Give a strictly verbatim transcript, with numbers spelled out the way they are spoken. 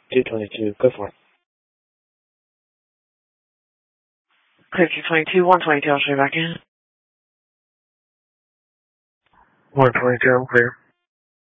two twenty-two, go for it. Clear two twenty-two, one twenty-two, I'll show you back in. one twenty-two, I'm clear.